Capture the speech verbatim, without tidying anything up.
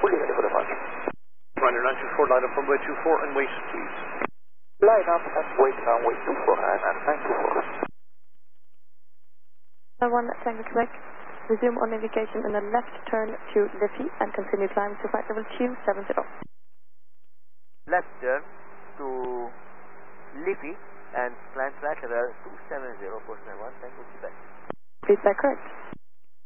fully ready for departure. Ryanair nine two four, line up runway two four and wait, please. Line up and wait runway two four, Ryanair nine two four. one Tango Quebec, resume on navigation in the left turn to Liffey and continue climb to flight level two seven zero. Left turn to Liffey and climb flight level two seven zero, Post nine one, Tango Quebec. Please be correct.